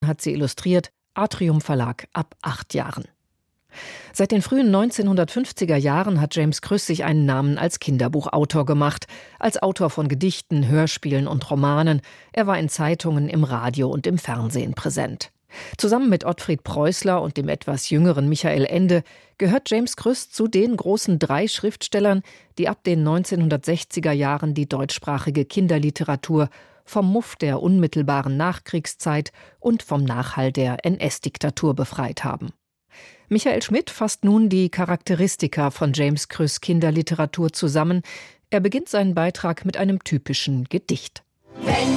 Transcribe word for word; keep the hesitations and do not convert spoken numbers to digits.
hat sie illustriert, Atrium Verlag, ab acht Jahren. Seit den frühen neunzehnhundertfünfziger Jahren hat James Krüss sich einen Namen als Kinderbuchautor gemacht, als Autor von Gedichten, Hörspielen und Romanen. Er war in Zeitungen, im Radio und im Fernsehen präsent. Zusammen mit Ottfried Preußler und dem etwas jüngeren Michael Ende gehört James Krüss zu den großen drei Schriftstellern, die ab den neunzehnhundertsechziger Jahren die deutschsprachige Kinderliteratur vom Muff der unmittelbaren Nachkriegszeit und vom Nachhall der N S-Diktatur befreit haben. Michael Schmidt fasst nun die Charakteristika von James Krüss' Kinderliteratur zusammen. Er beginnt seinen Beitrag mit einem typischen Gedicht. Wenn